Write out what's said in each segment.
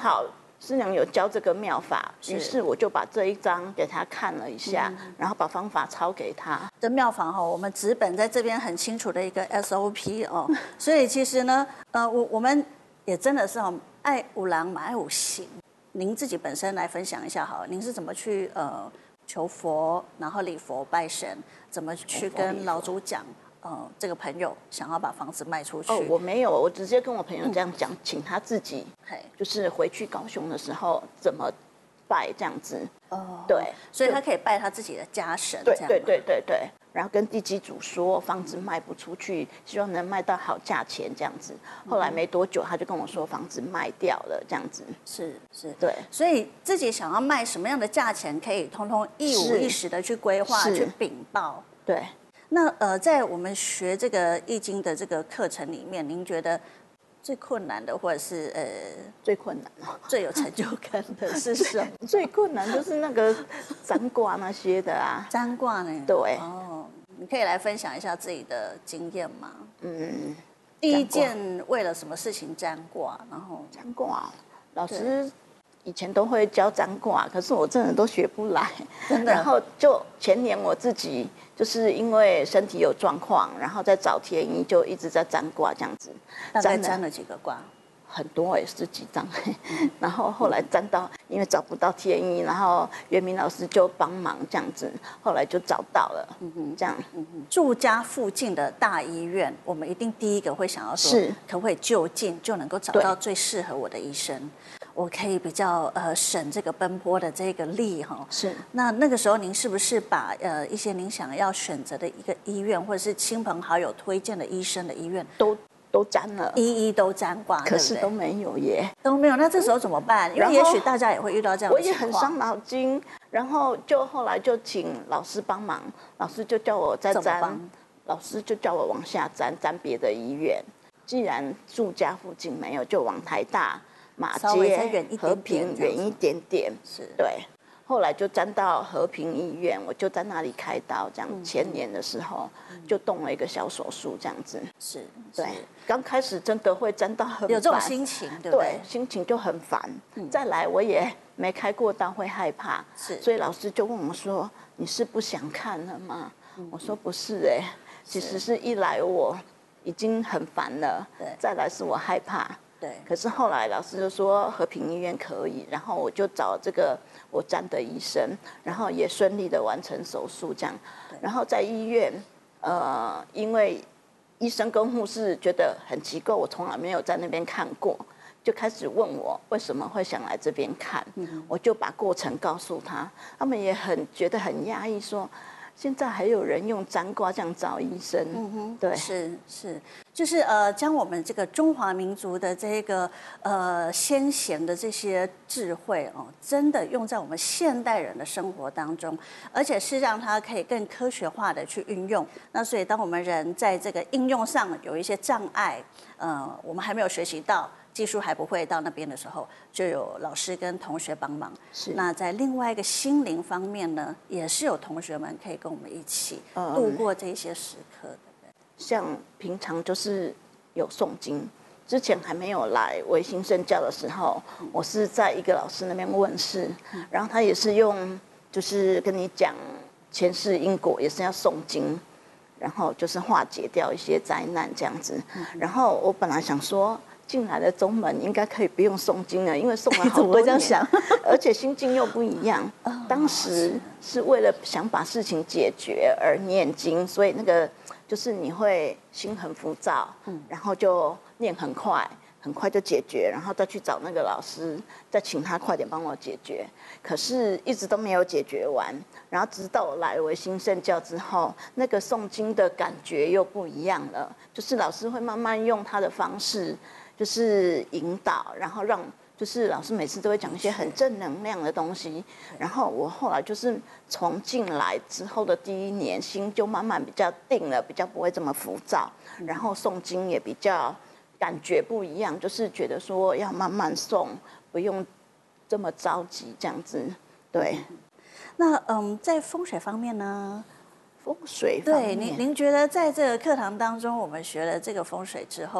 好师娘有教这个妙法，于是我就把这一章给他看了一下，然后把方法抄给他。 这妙法哈，我们纸本在这边很清楚的一个 SOP 哦，所以其实呢，我们也真的是哦，爱五郎嘛，爱五行。您自己本身来分享一下好，您是怎么去求佛，然后礼佛拜神，怎么去跟老祖讲？这个朋友想要把房子卖出去。 哦，我没有，我直接跟我朋友这样讲，请他自己，就是回去高雄的时候怎么拜这样子。哦，对， 所以他可以拜他自己的家神。 对对对对对，然后跟地基主说房子卖不出去，希望能卖到好价钱这样子。后来没多久，他就跟我说房子卖掉了这样子。 是， 对。 所以自己想要卖什么样的价钱，可以通通一五一十的去规划、去禀报。 对。 那在我们学这个易经的这个课程里面，您觉得最困难的，或者是最困难最有成就感的是什么？ 最困难就是那个占卦那些的啊。 占卦呢？ 对。 哦，你可以来分享一下自己的经验吗？第一件为了什么事情占卦？然后占卦，老师以前都会教占卦，可是我真的都学不来。 真的。 然后就前年我自己就是因为身体有状况，然后在找天医，就一直在占卦这样子。 大概占了几个卦？ 很多10几张。然后后来占到，因为找不到天医，然后袁明老师就帮忙这样子，后来就找到了。这样。 住家附近的大医院，我们一定第一个会想要说，可不可以就近就能够找到最适合我的医生？我可以比较省这个奔波的这个力哈。 是。 那个时候您是不是把一些您想要选择的一个医院，或者是亲朋好友推荐的医生的医院都占了， 一都占卦， 可是都没有耶， 都没有。那这时候怎么办？因为也许大家也会遇到这样的情况。 我也很伤脑筋，然后后来就请老师帮忙，老师就叫我再占，老师就叫我往下占别的医院。既然住家附近没有，就往台大、马街、和平远一点点。 是。 对。后来就沾到和平医院，我就在那里开刀，这样前年的时候就动了一个小手术，这样子。 是。 对。刚开始真的会沾到很烦， 有这种心情，对不对？ 对，心情就很烦。再来我也没开过刀，会害怕，所以老师就问我说：“你是不想看了吗？”我说：“不是其实是一来我已经很烦了，再来是我害怕。” 对。 可是后来老师就说和平医院可以，然后我就找这个我占的医生，然后也顺利的完成手术这样。然后在医院，因为医生跟护士觉得很奇怪，我从来没有在那边看过，就开始问我为什么会想来这边看。我就把过程告诉他，他们也觉得很压抑，说现在还有人用占卦这样找医生。对， 是，就是将我们这个中华民族的这个先贤的这些智慧哦，真的用在我们现代人的生活当中，而且是让它可以更科学化的去运用。那所以当我们人在这个应用上有一些障碍，我们还没有学习到，技术还不会到那边的时候，就有老师跟同学帮忙。那在另外一个心灵方面呢，也是有同学们可以跟我们一起度过这些时刻的。 像平常就是有诵经，之前还没有来维新圣教的时候，我是在一个老师那边问事，然后他也是用就是跟你讲前世因果，也是要诵经，然后就是化解掉一些灾难这样子。然后我本来想说，进来的宗门应该可以不用诵经了，因为诵了好多年，而且心境又不一样。当时是为了想把事情解决而念经，所以那个就是你会心很浮躁，然后就念很快，很快就解决，然后再去找那个老师，再请他快点帮我解决。可是一直都没有解决完，然后直到我来维新圣教之后，那个诵经的感觉又不一样了，就是老师会慢慢用他的方式，就是引导，然后让就是老师每次都会讲一些很正能量的东西。然后我后来就是从进来之后的第1年，心就慢慢比较定了，比较不会这么浮躁，然后诵经也比较感觉不一样，就是觉得说要慢慢诵，不用这么着急这样子。对。 那在风水方面呢？ 风水方面， 对您觉得在这个课堂当中，我们学了这个风水之后，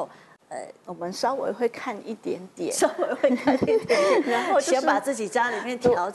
我们稍微会看一点点， 稍微会看一点点， 然后就是先把自己家里面调